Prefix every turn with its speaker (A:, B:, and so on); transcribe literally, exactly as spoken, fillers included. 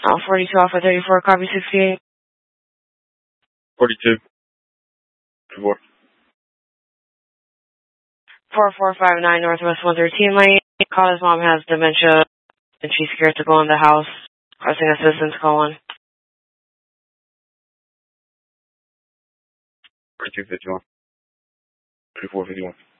A: Uh, forty-two Alpha thirty-four, copy sixty-eight.
B: forty-two. four.
A: four four five nine Northwest one thirteen Lane. Call his mom has dementia and she's scared to go in the house. Requesting assistance, call one.
B: forty-two fifty-one. thirty-four fifty-one.